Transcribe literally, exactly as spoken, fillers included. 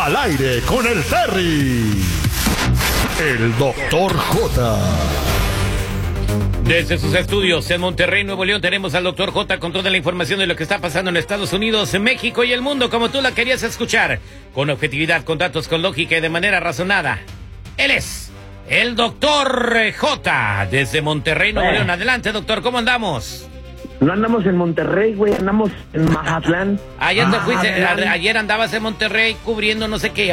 Al aire con el Terry. El doctor J. Desde sus estudios en Monterrey, Nuevo León, tenemos al doctor J con toda la información de lo que está pasando en Estados Unidos, México y el mundo, como tú la querías escuchar, con objetividad, con datos, con lógica y de manera razonada. Él es el doctor J, desde Monterrey, Nuevo León. Adelante, doctor, ¿cómo andamos? No andamos en Monterrey, güey, andamos en Mazatlán. Ayer, te fuiste, Mazatlán. ayer andabas en Monterrey cubriendo no sé qué.